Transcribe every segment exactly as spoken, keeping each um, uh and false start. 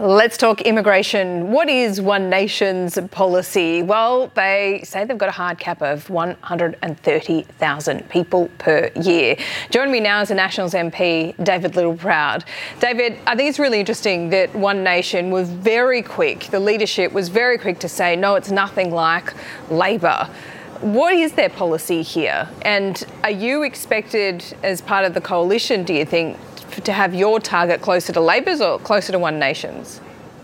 Let's talk immigration. What is One Nation's policy? Well, they say they've got a hard cap of one hundred thirty thousand people per year. Joining me now is the Nationals M P, David Littleproud. David, I think it's really interesting that One Nation was very quick, the leadership was very quick to say, no, it's nothing like Labor. What is their policy here? And are you expected, as part of the coalition, do you think, to have your target closer to Labor's or closer to One Nation's?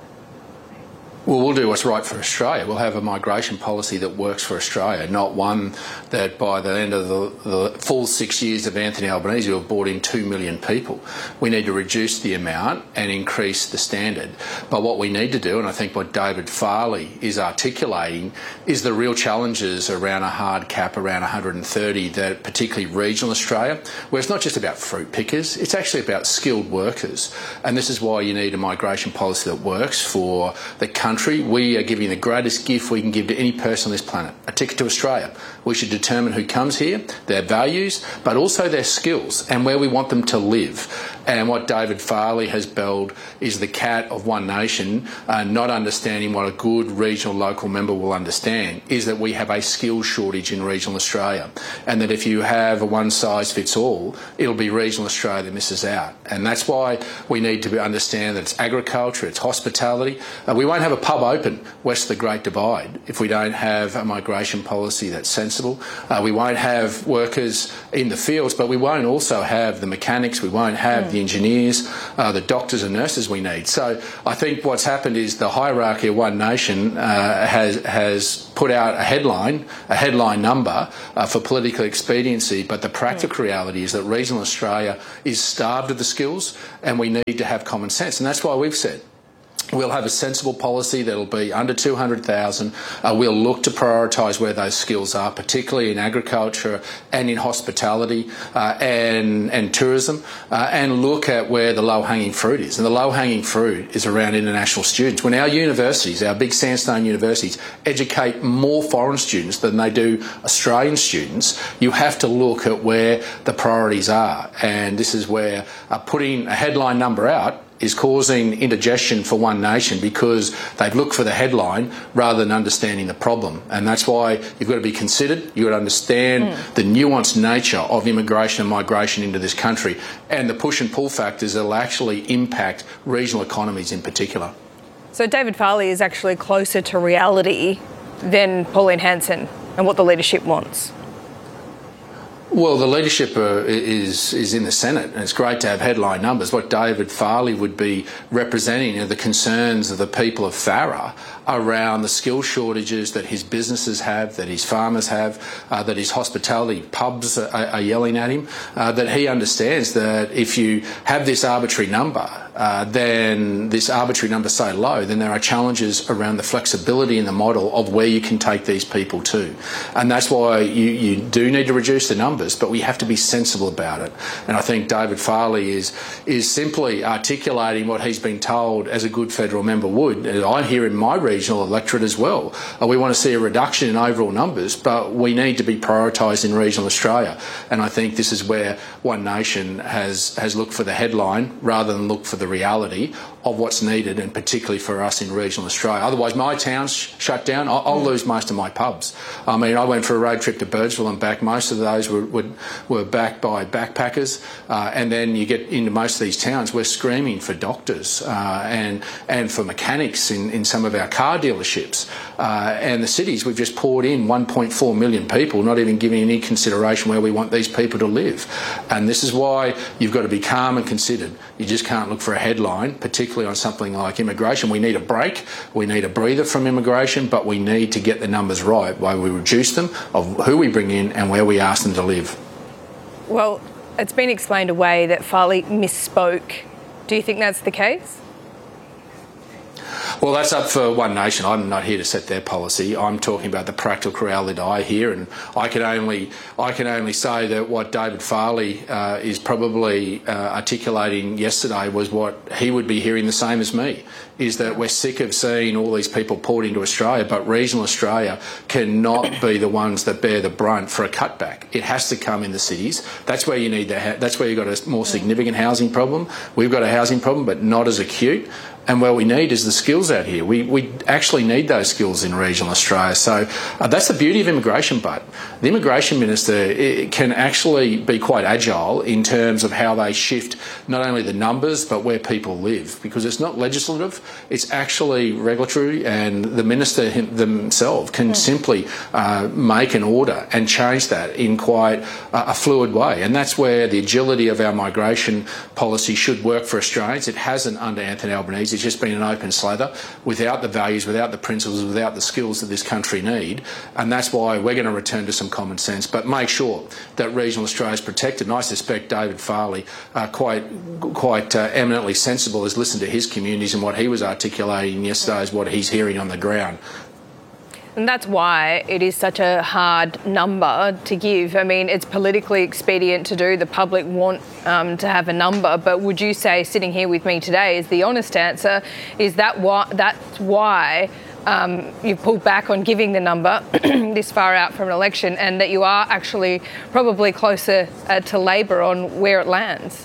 Well, we'll do what's right for Australia. We'll have a migration policy that works for Australia, not one that by the end of the, the full six years of Anthony Albanese will have brought in two million people. We need to reduce the amount and increase the standard. But what we need to do, and I think what David Farley is articulating, is the real challenges around a hard cap around one hundred thirty, that particularly regional Australia, where it's not just about fruit pickers, it's actually about skilled workers. And this is why you need a migration policy that works for the country. We are giving the greatest gift we can give to any person on this planet, a ticket to Australia. We should determine who comes here, their values, but also their skills and where we want them to live. And what David Farley has belled is the cat of One Nation, uh, not understanding what a good regional local member will understand, is that we have a skills shortage in regional Australia. And that if you have a one-size-fits-all, it'll be regional Australia that misses out. And that's why we need to understand that it's agriculture, it's hospitality. Uh, we won't have a pub open west of the Great Divide if we don't have a migration policy that's sensible. Uh, we won't have workers in the fields, but we won't also have the mechanics, we won't have mm. the engineers, uh, the doctors and nurses we need. So I think what's happened is the hierarchy of One Nation uh, has has put out a headline, a headline number uh, for political expediency, but the practical mm. reality is that regional Australia is starved of the skills and we need to have common sense. And that's why we've said we'll have a sensible policy that'll be under two hundred thousand. Uh, we'll look to prioritise where those skills are, particularly in agriculture and in hospitality uh, and, and tourism, uh, and look at where the low-hanging fruit is. And the low-hanging fruit is around international students. When our universities, our big sandstone universities, educate more foreign students than they do Australian students, you have to look at where the priorities are. And this is where uh, putting a headline number out is causing indigestion for One Nation because they've looked for the headline rather than understanding the problem. And that's why you've got to be considered, you've got to understand mm. the nuanced nature of immigration and migration into this country and the push and pull factors that will actually impact regional economies in particular. So David Farley is actually closer to reality than Pauline Hanson and what the leadership wants. Well, the leadership uh, is is in the Senate, and it's great to have headline numbers. What David Farley would be representing are the concerns of the people of Farrer around the skill shortages that his businesses have, that his farmers have, uh, that his hospitality pubs are, are yelling at him, uh, that he understands that if you have this arbitrary number, uh, then this arbitrary number so low, then there are challenges around the flexibility in the model of where you can take these people to. And that's why you, you do need to reduce the numbers, but we have to be sensible about it. And I think David Farley is is simply articulating what he's been told as a good federal member would. And I hear in my regional electorate as well. Uh, we want to see a reduction in overall numbers, but we need to be prioritised in regional Australia. And I think this is where One Nation has, has looked for the headline rather than look for the reality of what's needed, and particularly for us in regional Australia. Otherwise, my town's shut down. I'll, I'll lose most of my pubs. I memean, I went for a road trip to Birdsville and back. Most of those were were, were backed by backpackers, uh, and then you get into most of these towns, we're screaming for doctors uh, and and for mechanics in, in some of our car dealerships. Uh, and the cities, we've just poured in one point four million people, not even giving any consideration where we want these people to live. And this is why you've got to be calm and considered. You just can't look for a headline, particularly on something like immigration. We need a break, we need a breather from immigration, but we need to get the numbers right while we reduce them, of who we bring in and where we ask them to live. Well, it's been explained away that Farley misspoke. Do you think that's the case? Well, that's up for One Nation. I'm not here to set their policy. I'm talking about the practical reality that I hear, and I can only I can only say that what David Farley uh, is probably uh, articulating yesterday was what he would be hearing the same as me, is that we're sick of seeing all these people poured into Australia, but regional Australia cannot be the ones that bear the brunt for a cutback. It has to come in the cities. That's where you need the ha- that's where you've got a more significant housing problem. We've got a housing problem, but not as acute. And what we need is the skills out here. We, we actually need those skills in regional Australia. So uh, that's the beauty of immigration, but the immigration minister it can actually be quite agile in terms of how they shift not only the numbers but where people live, because it's not legislative, it's actually regulatory, and the minister him, themselves can mm. simply uh, make an order and change that in quite uh, a fluid way. And that's where the agility of our migration policy should work for Australians. It hasn't under Anthony Albanese. It's just been an open slather without the values, without the principles, without the skills that this country need. And that's why we're going to return to some common sense, but make sure that regional Australia is protected. And I suspect David Farley, uh, quite quite uh, eminently sensible, has listened to his communities, and what he was articulating yesterday is what he's hearing on the ground. And that's why it is such a hard number to give. I mean, it's politically expedient to do. The public want um, to have a number. But would you say, sitting here with me today, is the honest answer, is that why, that's why um, you've pulled back on giving the number this far out from an election, and that you are actually probably closer uh, to Labor on where it lands?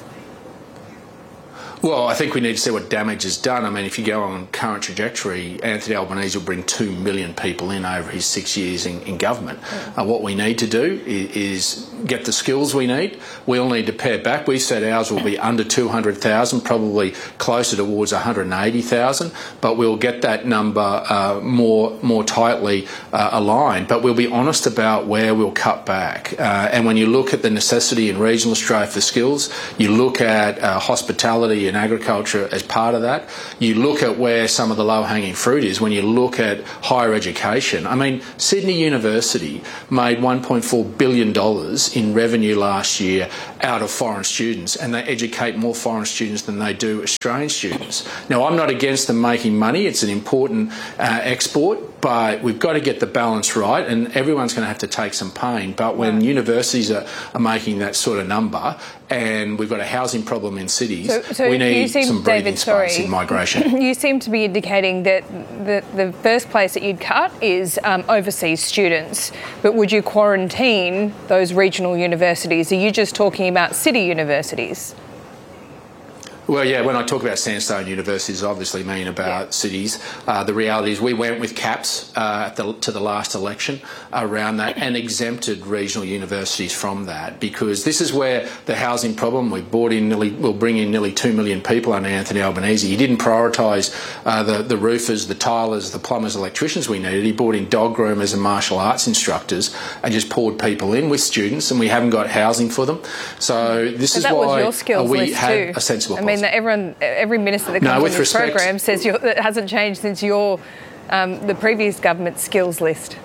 Well, I think we need to see what damage is done. I mean, if you go on current trajectory, Anthony Albanese will bring two million people in over his six years in, in government. Mm. Uh, what we need to do is, is get the skills we need. We'll need to pare back. We said ours will be under two hundred thousand, probably closer towards one hundred eighty thousand, but we'll get that number uh, more more tightly uh, aligned. But we'll be honest about where we'll cut back. Uh, and when you look at the necessity in regional Australia for skills, you look at uh, hospitality and agriculture as part of that. You look at where some of the low-hanging fruit is when you look at higher education. I mean, Sydney University made one point four billion dollars in revenue last year out of foreign students, and they educate more foreign students than they do Australian students. Now, I'm not against them making money. It's an important uh, export, but we've got to get the balance right, and everyone's going to have to take some pain. But when right. universities are, are making that sort of number, and we've got a housing problem in cities, so, so we need seem, some breathing David, space sorry, in migration. You seem to be indicating that the, the first place that you'd cut is um, overseas students, but would you quarantine those regional universities? Are you just talking about city universities? Well, yeah, when I talk about sandstone universities, I obviously mean about yeah. cities. Uh, the reality is we went with caps uh, at the, to the last election around that and exempted regional universities from that, because this is where the housing problem, we brought in nearly, we'll bring in nearly two million people under Anthony Albanese. He didn't prioritise uh, the, the roofers, the tilers, the plumbers, electricians we needed. He brought in dog groomers and martial arts instructors and just poured people in with students, and we haven't got housing for them. So this and is why was your skills we list had too. a sensible I mean, that everyone, every minister that comes no, on with this respect, program says you're, that hasn't changed since your um, the previous government's skills list.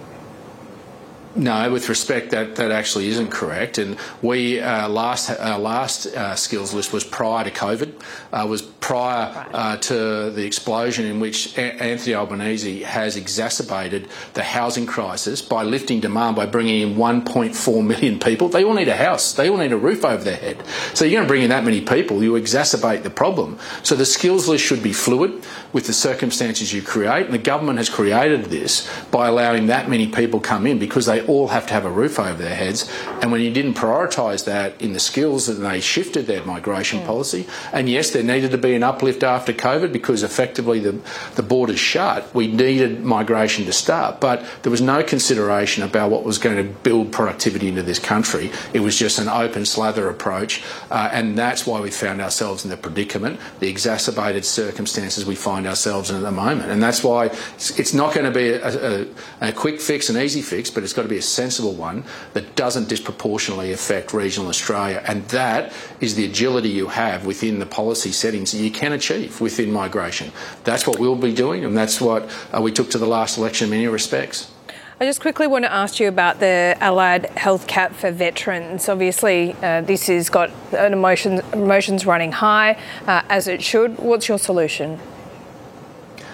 No, with respect, that, that actually isn't correct. And we uh, last our last uh, skills list was prior to COVID, uh, was prior uh, to the explosion in which a- Anthony Albanese has exacerbated the housing crisis by lifting demand by bringing in one point four million people. They all need a house. They all need a roof over their head. So you're going to bring in that many people, you exacerbate the problem. So the skills list should be fluid with the circumstances you create. And the government has created this by allowing that many people come in because they all have to have a roof over their heads. And when you didn't prioritise that in the skills, then they shifted their migration yeah. policy. And yes, there needed to be an uplift after COVID because effectively the, the borders shut. We needed migration to start, but there was no consideration about what was going to build productivity into this country. It was just an open slather approach, uh, and that's why we found ourselves in the predicament, the exacerbated circumstances we find ourselves in at the moment. And that's why it's, it's not going to be a, a, a quick fix, an easy fix, but it's got to be a sensible one that doesn't disproportionately affect regional Australia. And that is the agility you have within the policy settings that you can achieve within migration. That's what we'll be doing, and that's what uh, we took to the last election in many respects. I just quickly want to ask you about the allied health cap for veterans. Obviously, uh, this has got an emotion, emotions running high, uh, as it should. What's your solution?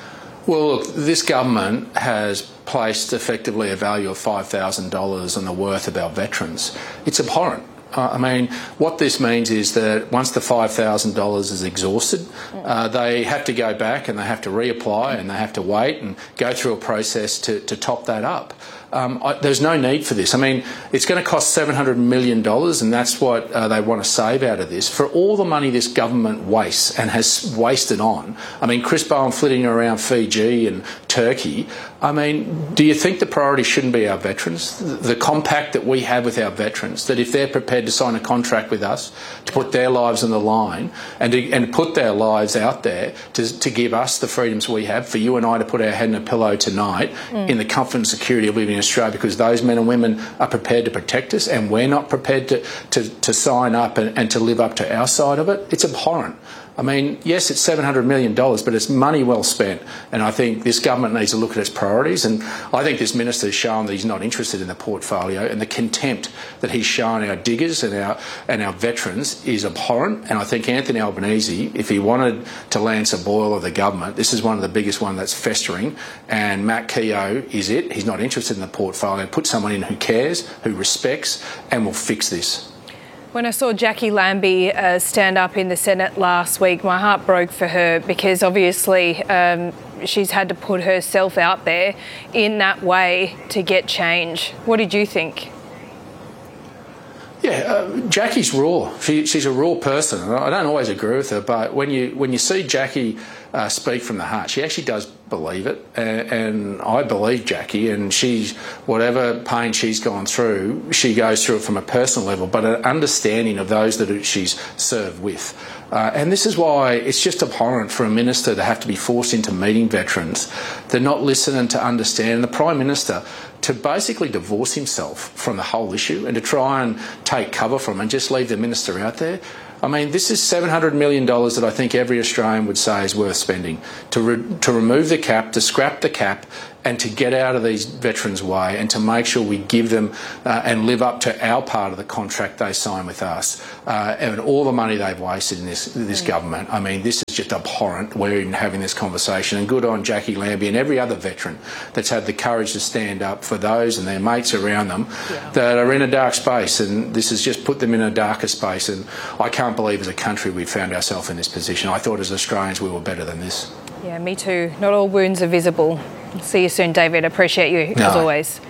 Well, look, this government has placed effectively a value of five thousand dollars on the worth of our veterans. It's abhorrent. Uh, I mean, what this means is that once the five thousand dollars is exhausted, uh, they have to go back and they have to reapply and they have to wait and go through a process to, to top that up. Um, I, there's no need for this. I mean, it's going to cost seven hundred million dollars, and that's what uh, they want to save out of this. For all the money this government wastes and has wasted on, I mean, Chris Bowen flitting around Fiji and Turkey, I mean, do you think the priority shouldn't be our veterans? The, the compact that we have with our veterans, that if they're prepared to sign a contract with us to put their lives on the line and to, and put their lives out there to, to give us the freedoms we have, for you and I to put our head in a pillow tonight mm. in the comfort and security of living in Australia, because those men and women are prepared to protect us and we're not prepared to, to, to sign up and, and to live up to our side of it, it's abhorrent. I mean, yes, it's seven hundred million dollars, but it's money well spent. And I think this government needs to look at its priorities. And I think this minister has shown that he's not interested in the portfolio, and the contempt that he's shown our diggers and our and our veterans is abhorrent. And I think Anthony Albanese, if he wanted to lance a boil of the government, this is one of the biggest one that's festering. And Matt Keogh is it. He's not interested in the portfolio. Put someone in who cares, who respects, and will fix this. When I saw Jackie Lambie uh, stand up in the Senate last week, my heart broke for her, because obviously um, she's had to put herself out there in that way to get change. What did you think? Yeah, uh, Jackie's raw. She, she's a raw person. I don't always agree with her, but when you when you see Jackie uh, speak from the heart, she actually does believe it, and, and I believe Jackie. And she's whatever pain she's gone through, she goes through it from a personal level, but an understanding of those that she's served with. Uh, and this is why it's just abhorrent for a minister to have to be forced into meeting veterans. They're not listening to understand. And the Prime Minister to basically divorce himself from the whole issue and to try and take cover from and just leave the minister out there. I mean, this is seven hundred million dollars that I think every Australian would say is worth spending to re- to remove the cap, to scrap the cap, and to get out of these veterans' way and to make sure we give them uh, and live up to our part of the contract they sign with us. Uh, and all the money they've wasted in this this mm. government, I mean, this is just abhorrent. We're even having this conversation. And good on Jackie Lambie and every other veteran that's had the courage to stand up for those and their mates around them yeah. that are in a dark space. And this has just put them in a darker space. And I can't believe as a country we've found ourselves in this position. I thought as Australians we were better than this. Yeah, me too. Not all wounds are visible. See you soon, David. Appreciate you, no. as always.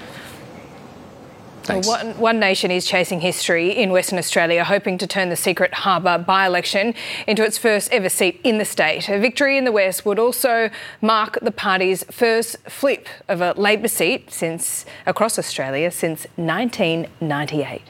Thanks. Well, one, one Nation is chasing history in Western Australia, hoping to turn the Secret Harbour by-election into its first ever seat in the state. A victory in the West would also mark the party's first flip of a Labor seat since across Australia since nineteen ninety-eight.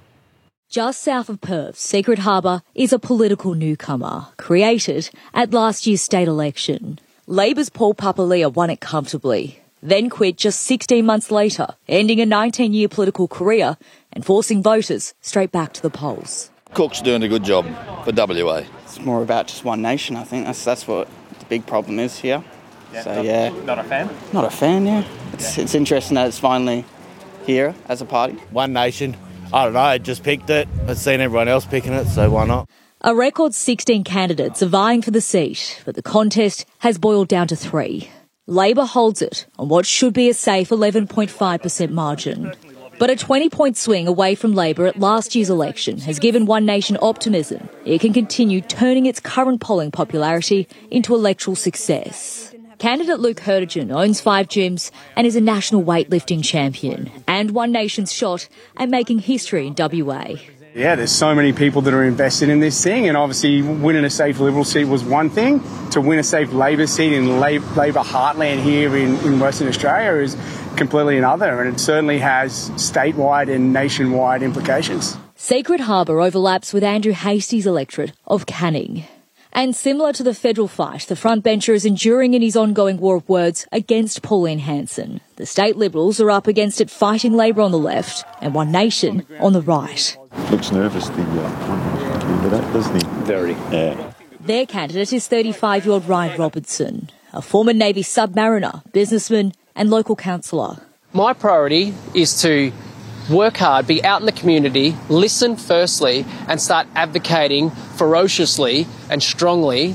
Just south of Perth, Secret Harbour is a political newcomer, created at last year's state election. Labor's Paul Papalia won it comfortably, then quit just sixteen months later, ending a nineteen-year political career and forcing voters straight back to the polls. Cook's doing a good job for W A. It's more about just one nation, I think. That's that's what the big problem is here. Yeah, so, not, yeah. Not a fan? Not a fan, yeah. It's, yeah. It's interesting that it's finally here as a party. One Nation. I don't know, I just picked it. I've seen everyone else picking it, so why not? A record sixteen candidates are vying for the seat, but the contest has boiled down to three. Labor holds it on what should be a safe eleven point five percent margin. But a twenty-point swing away from Labor at last year's election has given One Nation optimism it can continue turning its current polling popularity into electoral success. Candidate Luke Hurtigan owns five gyms and is a national weightlifting champion, and One Nation's shot at making history in W A. Yeah, there's so many people that are invested in this thing, and obviously winning a safe Liberal seat was one thing. To win a safe Labor seat in Labor heartland here in, in Western Australia is completely another, and it certainly has statewide and nationwide implications. Secret Harbour overlaps with Andrew Hastie's electorate of Canning. And similar to the federal fight, the frontbencher is enduring in his ongoing war of words against Pauline Hanson. The state Liberals are up against it fighting Labor on the left and One Nation on the right. Looks nervous, the uh, remember that, doesn't he? Very. Yeah. Their candidate is thirty-five-year-old Ryan Robertson, a former Navy submariner, businessman and local councillor. My priority is to work hard, be out in the community, listen firstly and start advocating ferociously and strongly to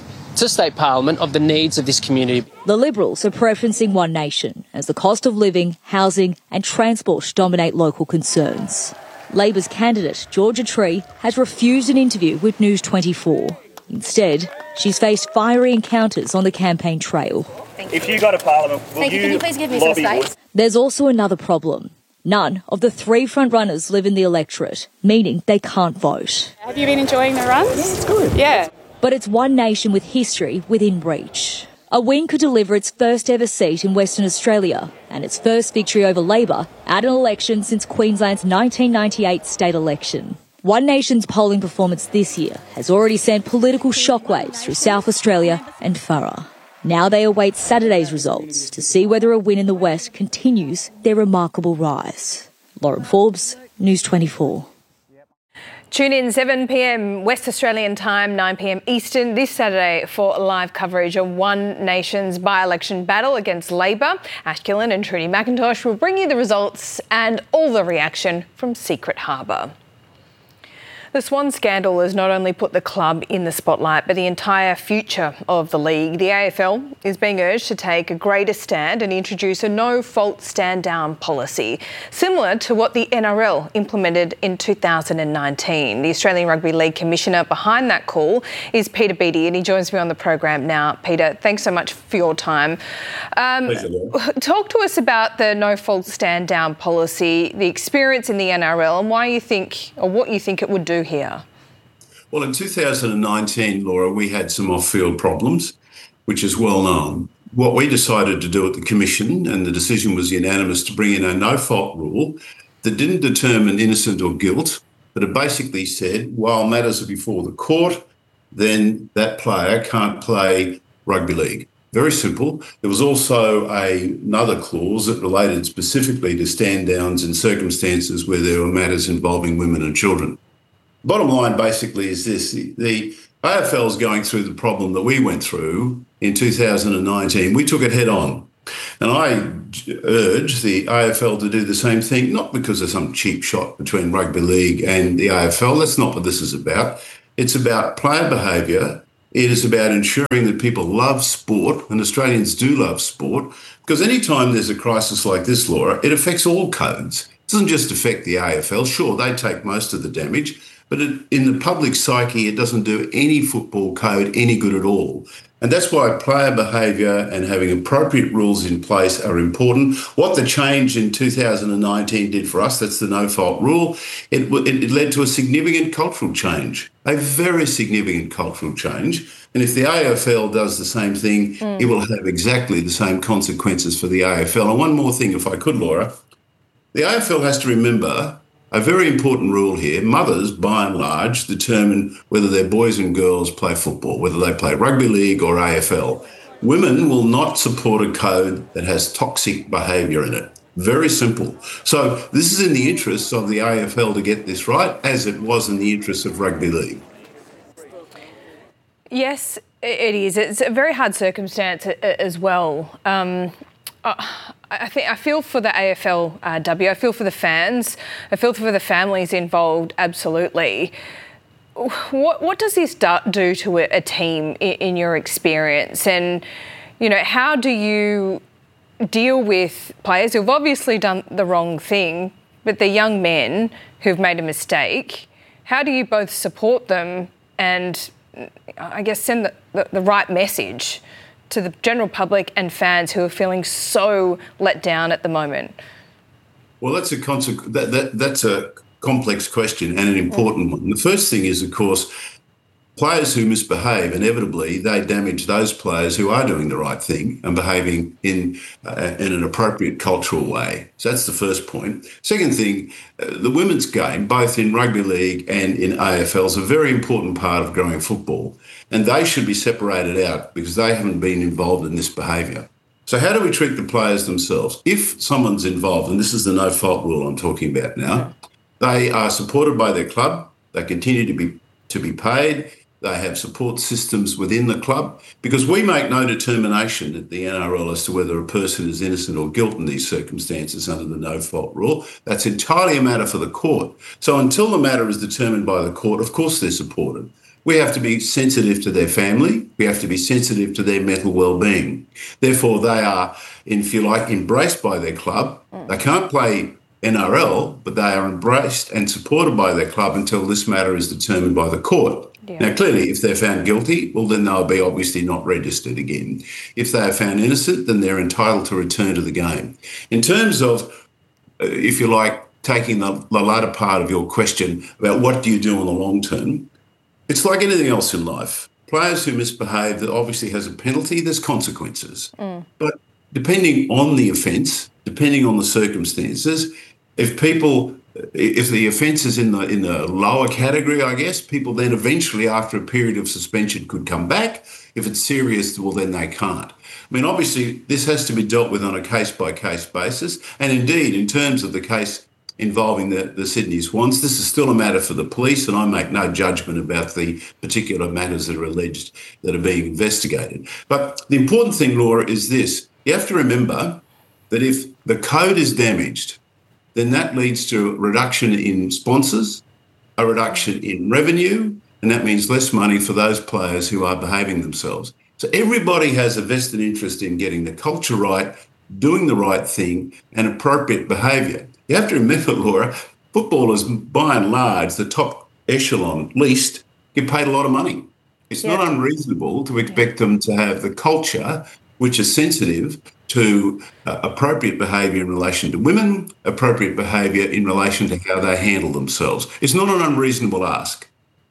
to State Parliament of the needs of this community. The Liberals are preferencing One Nation as the cost of living, housing and transport dominate local concerns. Labor's candidate, Georgia Tree, has refused an interview with News twenty-four. Instead, she's faced fiery encounters on the campaign trail. If you go to Parliament, will Thank you. you, Can you please give me some space? There's also another problem. None of the three front-runners live in the electorate, meaning they can't vote. Have you been enjoying the runs? Yeah, it's good. Yeah. But it's One Nation with history within reach. A win could deliver its first ever seat in Western Australia and its first victory over Labor at an election since Queensland's nineteen ninety-eight state election. One Nation's polling performance this year has already sent political shockwaves through South Australia and Farah. Now they await Saturday's results to see whether a win in the West continues their remarkable rise. Lauren Forbes, News twenty-four. Tune in seven p m West Australian time, nine p m Eastern this Saturday for live coverage of One Nation's by-election battle against Labor. Ash Killen and Trudy McIntosh will bring you the results and all the reaction from Secret Harbour. The Swan scandal has not only put the club in the spotlight, but the entire future of the league. The A F L is being urged to take a greater stand and introduce a no-fault stand-down policy, similar to what the N R L implemented in two thousand nineteen. The Australian Rugby League Commissioner behind that call is Peter Beattie, and he joins me on the program now. Peter, thanks so much for your time. Um, talk to us about the no-fault stand-down policy, the experience in the N R L, and why you think, or what you think it would do here. Well, in two thousand nineteen, Laura, we had some off-field problems, which is well known. What we decided to do at the Commission, and the decision was unanimous, to bring in a no-fault rule that didn't determine innocent or guilt, but it basically said, while matters are before the court, then that player can't play rugby league. Very simple. There was also a, another clause that related specifically to stand-downs in circumstances where there were matters involving women and children. Bottom line basically is this: the, the A F L is going through the problem that we went through in two thousand nineteen. We took it head on. And I urge the A F L to do the same thing, not because of some cheap shot between rugby league and the A F L. That's not what this is about. It's about player behaviour. It is about ensuring that people love sport, and Australians do love sport, because any time there's a crisis like this, Laura, it affects all codes. It doesn't just affect the A F L. Sure, they take most of the damage, but it, in the public psyche, it doesn't do any football code any good at all. And that's why player behaviour and having appropriate rules in place are important. What the change in two thousand nineteen did for us, that's the no-fault rule, it, it, it led to a significant cultural change, a very significant cultural change. And if the A F L does the same thing, mm. it will have exactly the same consequences for the A F L. And one more thing, if I could, Laura, the A F L has to remember a very important rule here. Mothers, by and large, determine whether their boys and girls play football, whether they play rugby league or A F L. Women will not support a code that has toxic behaviour in it. Very simple. So this is in the interests of the A F L to get this right, as it was in the interests of rugby league. Yes, it is. It's a very hard circumstance as well. Um, I think I feel for the A F L W. I feel for the fans. I feel for the families involved. Absolutely. What what does this do to a team in your experience? And you know, how do you deal with players who've obviously done the wrong thing, but they're young men who've made a mistake? How do you both support them and, I guess, send the, the, the right message to the general public and fans who are feeling so let down at the moment? Well, that's a consequ- that, that that's a complex question and an important one. The first thing is, of course, players who misbehave, inevitably, they damage those players who are doing the right thing and behaving in uh, in an appropriate cultural way. So that's the first point. Second thing, uh, the women's game, both in rugby league and in A F L, is a very important part of growing football. And they should be separated out because they haven't been involved in this behaviour. So how do we treat the players themselves? If someone's involved, and this is the no-fault rule I'm talking about now, they are supported by their club, they continue to be to be paid, they have support systems within the club, because we make no determination at the N R L as to whether a person is innocent or guilty in these circumstances under the no-fault rule. That's entirely a matter for the court. So until the matter is determined by the court, of course they're supported. We have to be sensitive to their family. We have to be sensitive to their mental well-being. Therefore, they are, if you like, embraced by their club. They can't play N R L, but they are embraced and supported by their club until this matter is determined by the court. Yeah. Now, clearly, if they're found guilty, well, then they'll be obviously not registered again. If they are found innocent, then they're entitled to return to the game. In terms of, uh, if you like, taking the, the latter part of your question about what do you do in the long term, it's like anything else in life. Players who misbehave, that obviously has a penalty, there's consequences. Mm. But depending on the offence, depending on the circumstances, if people, if the offence is in the in the lower category, I guess, people then eventually, after a period of suspension, could come back. If it's serious, well, then they can't. I mean, obviously, this has to be dealt with on a case-by-case basis. And indeed, in terms of the case involving the, the Sydney Swans, this is still a matter for the police, and I make no judgment about the particular matters that are alleged that are being investigated. But the important thing, Laura, is this. You have to remember that if the code is damaged, then that leads to a reduction in sponsors, a reduction in revenue, and that means less money for those players who are behaving themselves. So everybody has a vested interest in getting the culture right, doing the right thing, and appropriate behaviour. You have to remember, Laura, footballers, by and large, the top echelon least, get paid a lot of money. It's yeah. not unreasonable to expect them to have the culture which is sensitive to uh, appropriate behaviour in relation to women, appropriate behaviour in relation to how they handle themselves. It's not an unreasonable ask.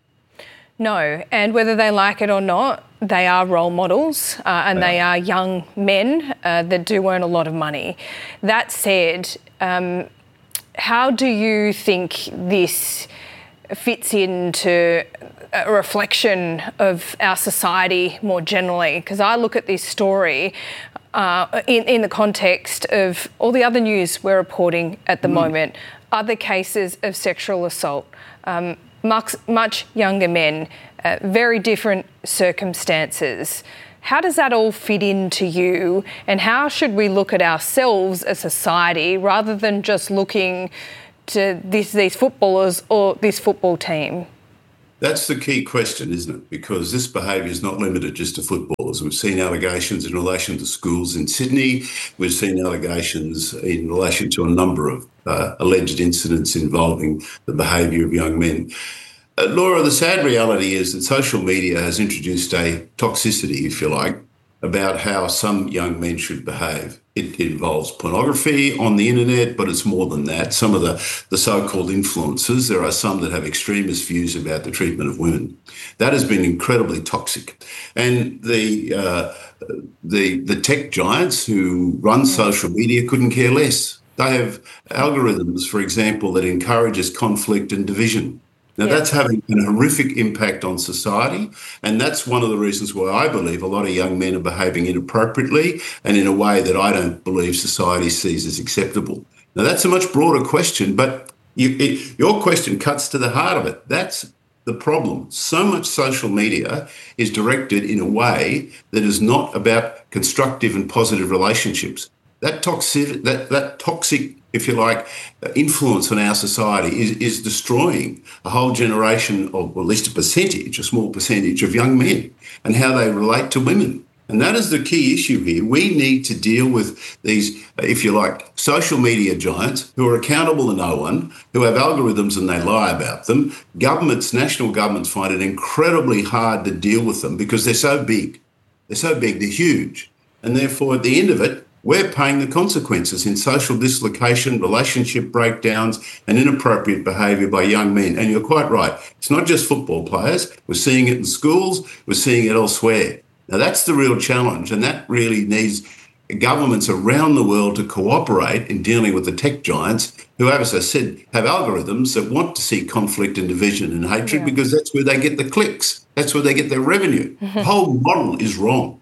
No, and whether they like it or not, they are role models uh, and they are young men uh, that do earn a lot of money. That said, um, how do you think this fits into a reflection of our society more generally? Because I look at this story uh, in, in the context of all the other news we're reporting at the mm. moment, other cases of sexual assault, um, much, much younger men, uh, very different circumstances. How does that all fit into you, and how should we look at ourselves as society rather than just looking to this, these footballers or this football team? That's the key question, isn't it? Because this behaviour is not limited just to footballers. We've seen allegations in relation to schools in Sydney. We've seen allegations in relation to a number of uh, alleged incidents involving the behaviour of young men. Uh, Laura, the sad reality is that social media has introduced a toxicity, if you like, about how some young men should behave. It involves pornography on the internet, but it's more than that. Some of the, the so-called influencers, there are some that have extremist views about the treatment of women. That has been incredibly toxic. And the uh, the the tech giants who run social media couldn't care less. They have algorithms, for example, that encourages conflict and division. Now, yeah. that's having a horrific impact on society, and that's one of the reasons why I believe a lot of young men are behaving inappropriately and in a way that I don't believe society sees as acceptable. Now, that's a much broader question, but you, it, your question cuts to the heart of it. That's the problem. So much social media is directed in a way that is not about constructive and positive relationships. That toxic, that, that toxic, if you like, influence on our society is, is destroying a whole generation of, or at least a percentage, a small percentage of young men and how they relate to women. And that is the key issue here. We need to deal with these, if you like, social media giants who are accountable to no one, who have algorithms and they lie about them. Governments, national governments find it incredibly hard to deal with them because they're so big. They're so big, they're huge. And therefore, at the end of it, we're paying the consequences in social dislocation, relationship breakdowns, and inappropriate behaviour by young men. And you're quite right. It's not just football players. We're seeing it in schools. We're seeing it elsewhere. Now, that's the real challenge, and that really needs governments around the world to cooperate in dealing with the tech giants who, as I said, have algorithms that want to see conflict and division and hatred yeah. because that's where they get the clicks. That's where they get their revenue. The whole model is wrong.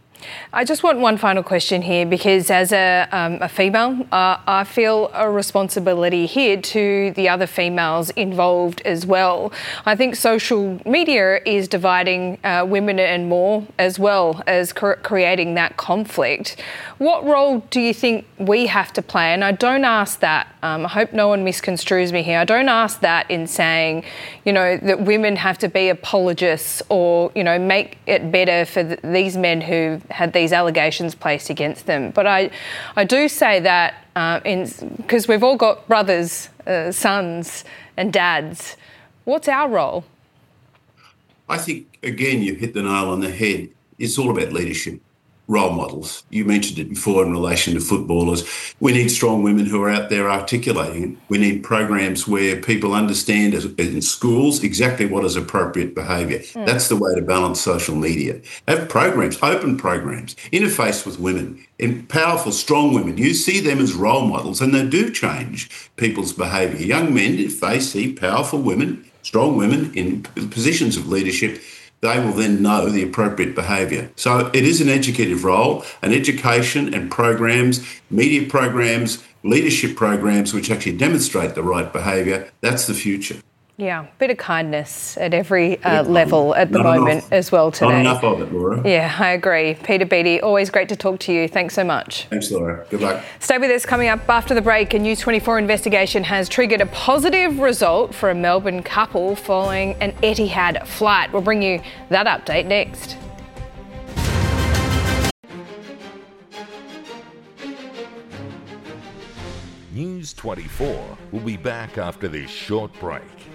I just want one final question here, because as a, um, a female, uh, I feel a responsibility here to the other females involved as well. I think social media is dividing uh, women and more, as well as cr- creating that conflict. What role do you think we have to play? And I don't ask that, um, I hope no one misconstrues me here, I don't ask that in saying, you know, that women have to be apologists or, you know, make it better for th- these men who had these allegations placed against them. But I, I do say that uh, in because we've all got brothers, uh, sons and dads. What's our role? I think, again, you hit the nail on the head. It's all about leadership. Role models. You mentioned it before in relation to footballers. We need strong women who are out there articulating it. We need programs where people understand as, in schools exactly what is appropriate behaviour. Mm. That's the way to balance social media. Have programs, open programs, interface with women, and powerful, strong women. You see them as role models and they do change people's behaviour. Young men, if they see powerful women, strong women in positions of leadership, they will then know the appropriate behaviour. So it is an educative role, an education and programs, media programs, leadership programs which actually demonstrate the right behaviour. That's the future. Yeah, bit of kindness at every uh, level at the Not moment enough. as well today. Not enough of it, Laura. Yeah, I agree. Peter Beattie, always great to talk to you. Thanks so much. Thanks, Laura. Good luck. Stay with us. Coming up after the break, a News twenty-four investigation has triggered a positive result for a Melbourne couple following an Etihad flight. We'll bring you that update next. News twenty-four will be back after this short break.